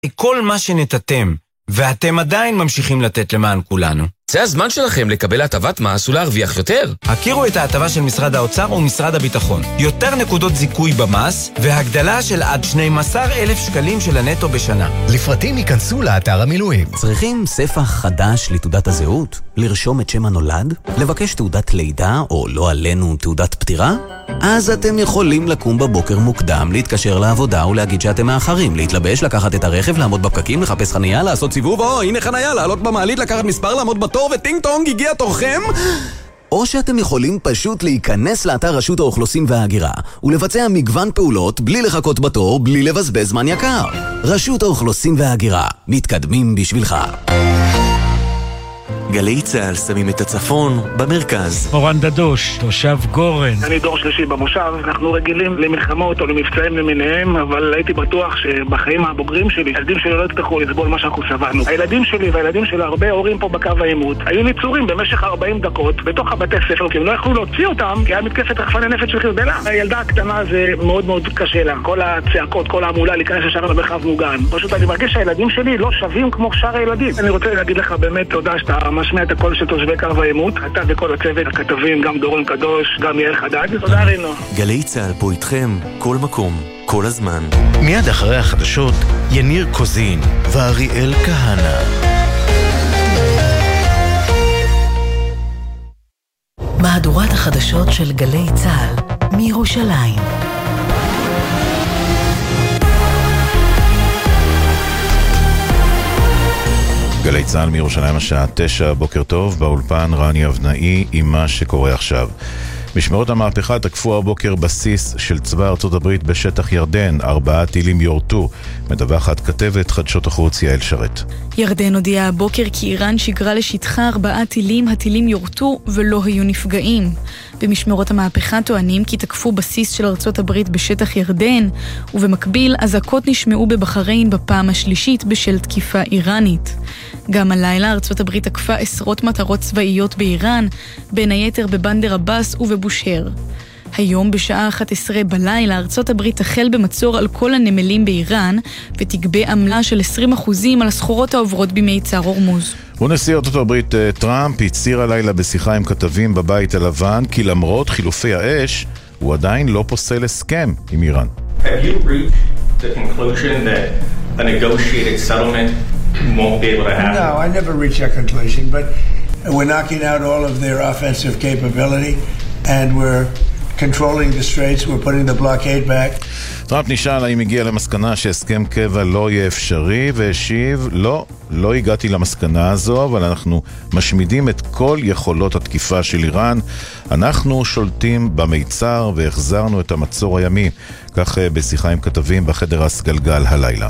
כל מה שנתתם, ואתם עדיין ממשיכים לתת למען כולנו. זה הזמן שלכם לקבל הטבת מס ולהרוויח יותר. הכירו את ההטבה של משרד האוצר ומשרד הביטחון. יותר נקודות זיכוי במס, והגדלה של עד 12,000 שקלים של הנטו בשנה. לפרטים ייכנסו לאתר המילואים. צריכים ספח חדש לתעודת הזהות? לרשום את שם הנולד? לבקש תעודת לידה או לא עלינו תעודת פטירה? אז אתם יכולים לקום בבוקר מוקדם, להתקשר לעבודה ולהגיד שאתם מאחרים, להתלבש, לקחת את הרכב, לעמוד בפקקים, לחפש חנייה, לעשות סיבוב, הנה חנייה, לעלות במעלית, לקחת מספר, לעמוד בתור וטינג טונג, הגיע תורכם? או שאתם יכולים פשוט להיכנס לאתר רשות האוכלוסין וההגירה ולבצע מגוון פעולות בלי לחכות בתור, בלי לבזבז זמן יקר. רשות האוכלוסין וההגירה, מתקדמים בשבילך. גלי צהל שמים את הצפון במרכז. אורן דדוש, תושב גורן. אני דור שלישי במושב, אנחנו רגילים למלחמות או למבצעים למיניהם, אבל הייתי בטוח שבחיים הבוגרים שלי, הילדים שלי לא יצטרכו לסבול מה שאנחנו סבלנו. הילדים שלי והילדים של הרבה הורים פה בקו העימות היו ניצורים במשך 40 דקות בתוך הבתי ספר, כי הם לא יכלו להוציא אותם, כי היה מתקפת רחפני נפץ של חיזבאללה. הילדה הקטנה זה מאוד מאוד קשה לה, כל הצעקות, כל המולה להיכנס ישר למרחב מוגן. פשוט אני מרגיש שהילדים שלי לא שווים כמו שאר הילדים. אני רוצה להגיד לך באמת תודה שאתה משמיע את הקול של תושבי קו העימות, אתה וכל הצוות, הכתבים, גם דורון קדוש, גם יאיר חדד. תודה רינו. גלי צהל פה איתכם, כל מקום, כל הזמן. מיד אחרי החדשות, יניר קוזין ואריאל כהנה. מהדורת החדשות של גלי צהל מירושלים. גלי צהל מירושלים השעה 9, בוקר טוב, באולפן רני אבנאי עם מה שקורה עכשיו. משמרות המהפכה תקפו הבוקר בסיס של צבא ארצות הברית בשטח ירדן, 4 טילים יורטו, מדווחת כתבת חדשות החוץ יעל שרת. ירדן הודיעה הבוקר כי איראן שיגרה לשטחה 4 טילים, הטילים יורטו ולא היו נפגעים. במשמרות המהפכה טוענים כי תקפו בסיס של ארצות הברית בשטח ירדן, ובמקביל אזעקות נשמעו בבחריין בפעם השלישית בשל תקיפה איראנית. גם הלילה ארצות הברית תקפה עשרות מטרות צבאיות באיראן, בין היתר בבנדר עבאס ובבושר. היום בשעה 11 בלילה ארצות הברית תחל במצור על כל הנמלים באיראן, ותגבה עמלה של 20% על הסחורות העוברות במיצר הורמוז. ונשיא ארצות הברית טראמפ הצהיר הלילה בשיחה עם כתבים בבית הלבן כי למרות חילופי האש הוא עדיין לא פוסל הסכם עם איראן. Have you reached the conclusion that a negotiated settlement won't be able to happen? No, I never reached that conclusion, but we're knocking out all of their offensive capability and we're controlling the straits, we're putting the blockade back. טראמפ נשאל האם הגיע למסקנה שהסכם קבע לא יהיה אפשרי, והשיב, לא הגעתי למסקנה הזו, אבל אנחנו משמידים את כל יכולות התקיפה של איראן. אנחנו שולטים במיצר והחזרנו את המצור הימי, כך בשיחה עם כתבים בחדר הסגלגל הלילה.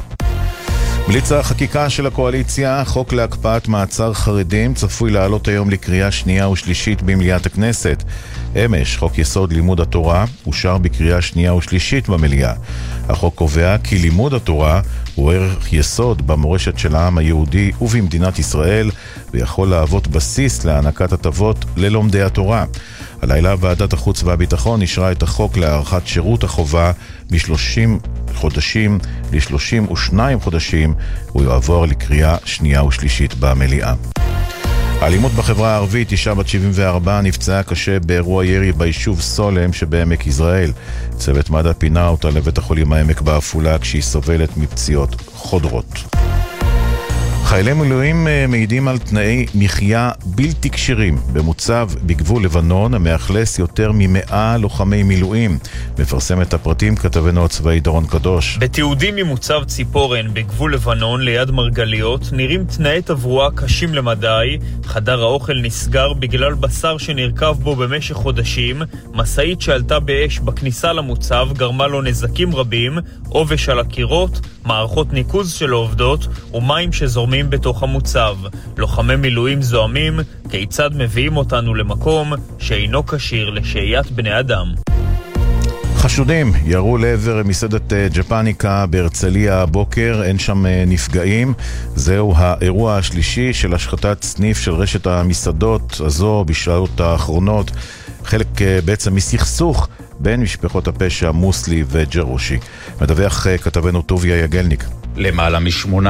בליץ החקיקה של הקואליציה, חוק להקפאת מעצר חרדים, צפוי לעלות היום לקריאה שנייה ושלישית במליאת הכנסת. אמש, חוק יסוד לימוד התורה, אושר בקריאה שנייה ושלישית במליאה. החוק קובע כי לימוד התורה הוא ערך יסוד במורשת של העם היהודי ובמדינת ישראל, ויכול להוות בסיס להענקת הטבות ללומדי התורה. הלילה ועדת החוץ והביטחון אישרה את החוק להארכת שירות החובה מ-30 חודשים ל-32 חודשים, הוא יעבור לקריאה שנייה ושלישית במליאה. האלימות בחברה הערבית, אישה בת 74 נפצעה קשה באירוע ירי ביישוב סולם שבעמק יזרעאל. צוות מד"א פינה אותה לבית החולים העמק בעפולה כשהיא סובלת מפציעות חודרות. חיילי מילואים מעידים על תנאי מחיה בלתי קשירים במוצב בגבול לבנון המאכלס יותר מ100 לוחמי מילואים. מפרסם את הפרטים כתבנו הצבאי דורון קדוש. בתיעודים ממוצב ציפורן בגבול לבנון ליד מרגליות נראים תנאי תברואה קשים למדי. חדר האוכל נסגר בגלל בשר שנרכב בו במשך חודשים. מסעית שעלתה באש בכניסה למוצב גרמה לו נזקים רבים, עובש על הקירות, מערכות ניקוז של עובדות ומים שזורמים בתוך המוצב. לוחמי מילואים זועמים כיצד מביאים אותנו למקום שאינו כשיר לשהיית בני אדם. חשודים ירו לעבר מסעדת ג'פניקה בהרצליה הבוקר, אין שם נפגעים. זהו האירוע השלישי של השחתת סניף של רשת המסעדות הזו בשעות האחרונות, חלק בעצם מסכסוך בין משפחות הפשע מוסלי וג'רושי. מדווח כתבנו טוביה יגלניק. למעלה מ8